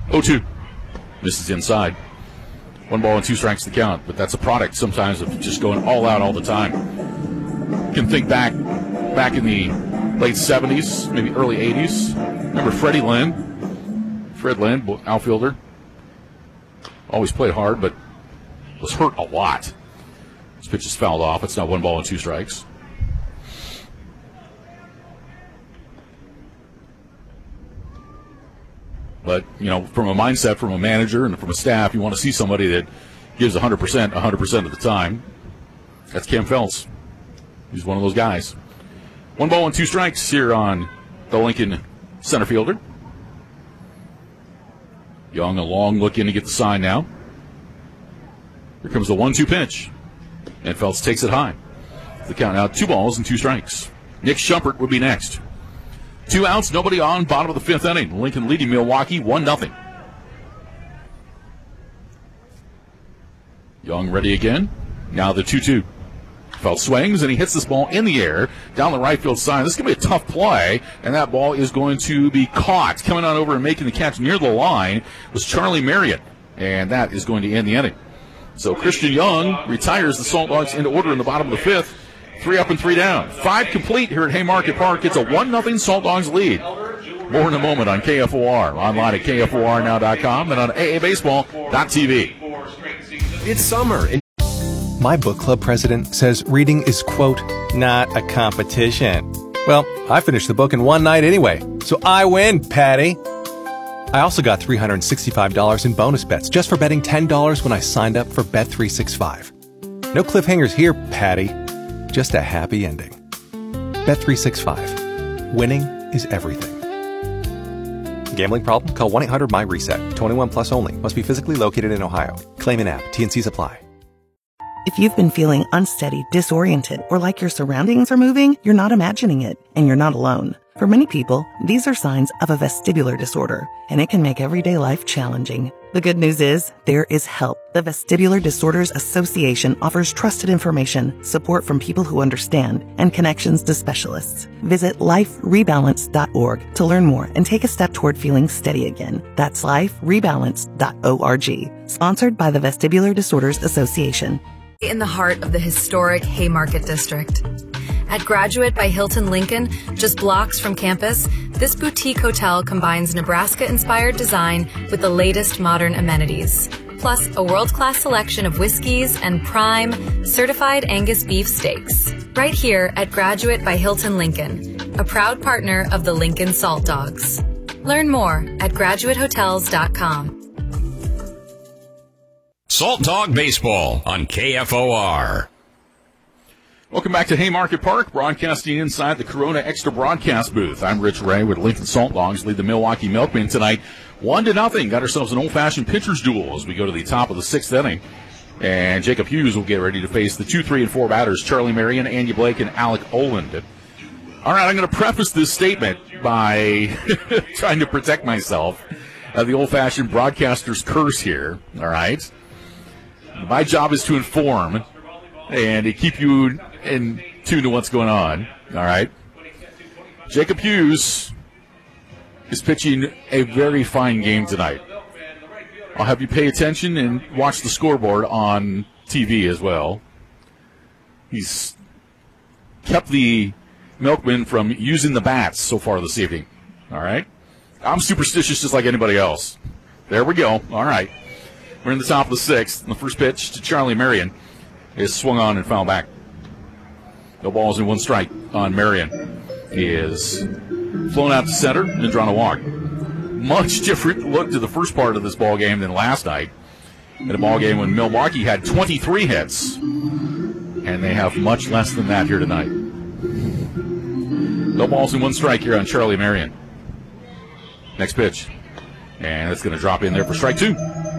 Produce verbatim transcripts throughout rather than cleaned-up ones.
oh two. Misses inside. One ball and two strikes to count, but that's a product sometimes of just going all out all the time. You can think back back in the late seventies, maybe early eighties. Remember Freddie Lynn? Fred Lynn, outfielder. Always played hard, but was hurt a lot. His pitch is fouled off. It's now one ball and two strikes. But, you know, from a mindset, from a manager, and from a staff, you want to see somebody that gives one hundred percent, one hundred percent of the time. That's Cam Feltz. He's one of those guys. One ball and two strikes here on the Lincoln center fielder. Young, a long look in to get the sign now. Here comes the one two pitch. And Feltz takes it high. The count now, two balls and two strikes. Nick Schumpert would be next. Two outs, nobody on, bottom of the fifth inning. Lincoln leading Milwaukee one nothing. Young ready again. Now the two two. Feltz swings, and he hits this ball in the air down the right field side. This is going to be a tough play, and that ball is going to be caught. Coming on over and making the catch near the line was Charlie Marion, and that is going to end the inning. So Christian Young retires the Salt Dogs into order in the bottom of the fifth. Three up and three down. Five complete here at Haymarket Park. It's a one nothing Salt Dogs lead. More in a moment on K F O R. Online at K F O R now dot com and on A A baseball dot T V. It's summer. And my book club president says reading is, quote, not a competition. Well, I finished the book in one night anyway, so I win, Patty. I also got three hundred sixty-five dollars in bonus bets just for betting ten dollars when I signed up for Bet three sixty-five. No cliffhangers here, Patty. Just a happy ending. Bet three sixty-five. Winning is everything. Gambling problem? Call one eight hundred my reset. twenty-one plus only. Must be physically located in Ohio. Claim in app. T N Cs apply. If you've been feeling unsteady, disoriented, or like your surroundings are moving, you're not imagining it, and you're not alone. For many people, these are signs of a vestibular disorder, and it can make everyday life challenging. The good news is, there is help. The Vestibular Disorders Association offers trusted information, support from people who understand, and connections to specialists. Visit life rebalance dot org to learn more and take a step toward feeling steady again. That's life rebalance dot org. Sponsored by the Vestibular Disorders Association. In the heart of the historic Haymarket District. At Graduate by Hilton Lincoln, just blocks from campus, this boutique hotel combines Nebraska-inspired design with the latest modern amenities, plus a world-class selection of whiskeys and prime, certified Angus beef steaks. Right here at Graduate by Hilton Lincoln, a proud partner of the Lincoln Salt Dogs. Learn more at graduate hotels dot com. Salt Dog Baseball on K F O R. Welcome back to Haymarket Park, broadcasting inside the Corona Extra broadcast booth. I'm Rich Ray with Lincoln Salt Dogs, lead the Milwaukee Milkmen tonight. One to nothing. Got ourselves an old-fashioned pitcher's duel as we go to the top of the sixth inning. And Jacob Hughes will get ready to face the two, three, and four batters, Charlie Marion, Andy Blake, and Alec Oland. All right, I'm going to preface this statement by trying to protect myself of the old-fashioned broadcaster's curse here, all right? My job is to inform and to keep you in tune to what's going on, all right? Jacob Hughes is pitching a very fine game tonight. I'll have you pay attention and watch the scoreboard on T V as well. He's kept the Milkmen from using the bats so far this evening, all right? I'm superstitious just like anybody else. There we go, all right. We're in the top of the sixth, and the first pitch to Charlie Marion is swung on and fouled back. No balls and one strike on Marion. He is flown out to center and drawn a walk. Much different look to the first part of this ball game than last night. In a ball game when Milwaukee had twenty-three hits, and they have much less than that here tonight. No balls and one strike here on Charlie Marion. Next pitch. And it's going to drop in there for strike two.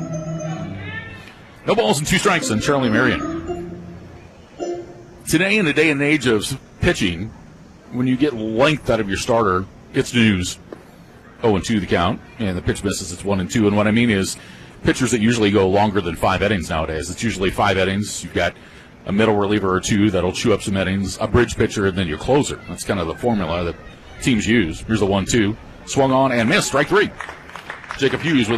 No balls and two strikes on Charlie Marion. Today, in the day and age of pitching, when you get length out of your starter, it's news. oh and two the count, and the pitch misses, it's one and two. And what I mean is pitchers that usually go longer than five innings nowadays. It's usually five innings. You've got a middle reliever or two that'll chew up some innings, a bridge pitcher, and then your closer. That's kind of the formula that teams use. Here's the one two. Swung on and missed, strike three. Jacob Hughes with